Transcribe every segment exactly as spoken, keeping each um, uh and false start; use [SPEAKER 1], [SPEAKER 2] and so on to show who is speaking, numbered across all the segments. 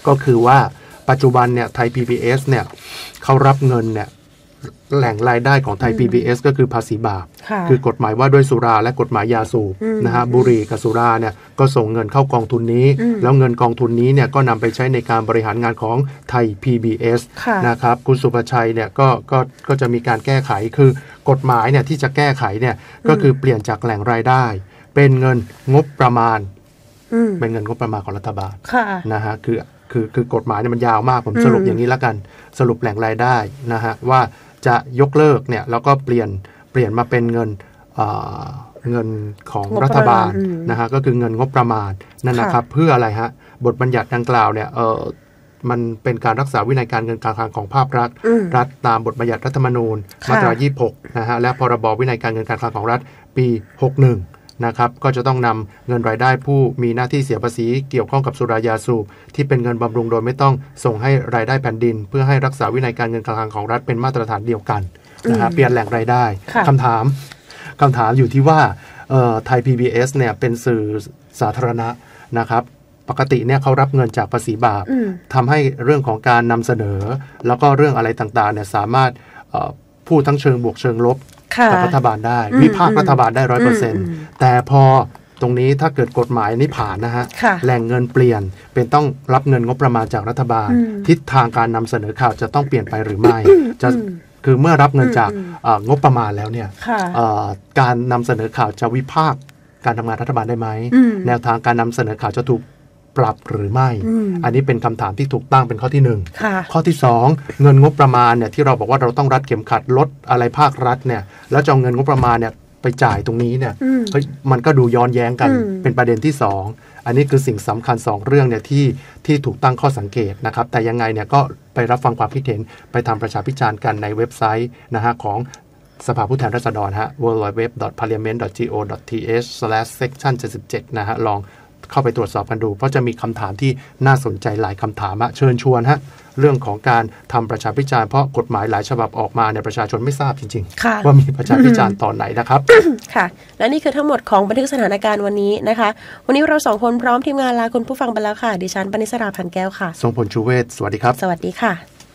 [SPEAKER 1] ก็คือว่าปัจจุบันเนี่ยไทย พี บี เอส เนี่ยเขารับเงินเนี่ยแหล่งรายได้ของไทย พี บี เอส ก็คือภาษีบาปคือกฎหมายว่าด้วยสุราและกฎหมายยาสูบนะฮะบุหรี่กับสุราเนี่ยก็ส่งเงินเข้ากองทุนนี้แล้วเงินกองทุนนี้เนี่ยก็นำไปใช้ในการบริหารงานของไทย พี บี เอส นะครับคุณสุภชัยเนี่ยก็ก็ก็จะมีการแก้ไขคือกฎหมายเนี่ยที่จะแก้ไขเนี่ยก็คือเปลี่ยนจากแหล่งรายได้เป็นเงินงบประมาณเป็นเงินงบประมาณของรัฐบาลนะฮะคือคือคือกฎหมายเนี่ยมันยาวมากผมสรุปอย่างนี้แล้วกันสรุปแหล่งรายได้นะฮะว่าจะยกเลิกเนี่ยแล้วก็เปลี่ยนเปลี่ยนมาเป็นเงินเอ่อเงินของรัฐบาลนะฮะก็คือเงินงบประมาณนั่นนะครับเพื่ออะไรฮะบทบัญญัติดังกล่าวเนี่ยเออมันเป็นการรักษาวินัยการเงินการคลังของภาครัฐรัฐตามบทบัญญัติรัฐธรรมนูญมาตรายี่สิบหกนะฮะและพรบวินัยการเงินการคลังของรัฐปีหกสิบเอ็ดนะครับก็จะต้องนำเงินรายได้ผู้มีหน้าที่เสียภาษีเกี่ยวข้องกับสุรายาสูบที่เป็นเงินบำรุงโดยไม่ต้องส่งให้รายได้แผ่นดินเพื่อให้รักษาวินัยการเงินการคลังของรัฐเป็นมาตรฐานเดียวกันนะฮะเปลี่ยนแหล่งรายได้คำถามคำถามอยู่ที่ว่าไทย พี บี เอส เนี่ยเป็นสื่อสาธารณะนะครับปกติเนี่ยเขารับเงินจากภาษีบาปทำให้เรื่องของการนำเสนอแล้วก็เรื่องอะไรต่างๆเนี่ยสามารถพูดทั้งเชิงบวกเชิงลบกับรัฐบาลได้วิพากษ์รัฐบาลได้ ร้อยเปอร์เซ็นต์ แต่พอตรงนี้ถ้าเกิดกฎหมายนี้ผ่านนะฮะแหล่งเงินเปลี่ยนเป็นต้องรับเงินงบประมาณจากรัฐบาลทิศทางการนำเสนอข่าวจะต้องเปลี่ยนไปหรือไม่จะคือเมื่อรับเงินจากงบประมาณแล้วเนี่ยการนำเสนอข่าวจะวิพากษ์การทำงานรัฐบาลได้ไหมแนวทางการนำเสนอข่าวจะถูกปรับหรือไม่ อ, อันนี้เป็นคำถามที่ถูกตั้งเป็นข้อที่หนึ่งข้อที่สองเงินงบประมาณเนี่ยที่เราบอกว่าเราต้องรัดเข็มขัดลดอะไรภาครัฐเนี่ยแล้วจะเอาเงินงบประมาณเนี่ยไปจ่ายตรงนี้เนี่ยเฮ้ยมันก็ดูย้อนแย้งกันเป็นประเด็นที่สองอันนี้คือสิ่งสำคัญสองเรื่องเนี่ยที่ที่ถูกตั้งข้อสังเกตนะครับแต่ยังไงเนี่ยก็ไปรับฟังความคิดเห็นไปทำประชาพิจารณ์กันในเว็บไซต์นะฮะของสภาผู้แทนราษฎรฮะ ดับเบิลยู ดับเบิลยู ดับเบิลยู ดอท พาร์ลิเมนต์ ดอท จี โอ ดอท ที เอช สแลช เซกชัน เจ็ดสิบเจ็ด นะฮะลองเข้าไปตรวจสอบกันดูเพราะจะมีคำถามที่น่าสนใจหลายคำถามเชิญชวนฮะเรื่องของการทำประชาพิจารณ์เพราะกฎหมายหลายฉบับออกมาเนี่ยประชาชนไม่ทราบจริงๆว่ามีประชาพิจารณ์ตอนไหนนะครับ
[SPEAKER 2] ค่ะและนี่คือทั้งหมดของบันทึกสถานการณ์วันนี้นะคะวันนี้เราสองคนพร้อมทีมงานลาคุณผู้ฟังไปแล้วค่ะดิฉันปณิสราพันแก้วค่ะ
[SPEAKER 1] ทรงพลชูเวศสวัสดีครับ
[SPEAKER 2] สวัสดีค่ะ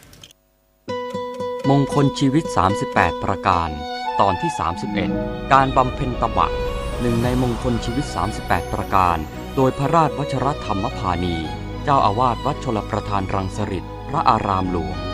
[SPEAKER 3] มงคลชีวิตสามสิบแปดประการตอนที่สามสิบเอ็ดการบำเพ็ญตบะหนึ่งในมงคลชีวิตสามสิบแปดประการโดยพระราชวชรธรรมพานีเจ้าอาวาสวัดชลประทานรังสฤษฎ์พระอารามหลวง